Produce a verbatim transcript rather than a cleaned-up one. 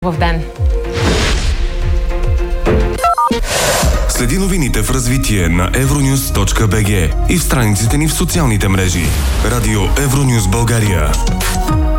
в ден. Следи новините в развитие на евронюс точка би джи и в страниците ни в социалните мрежи. Радио Евронюс България.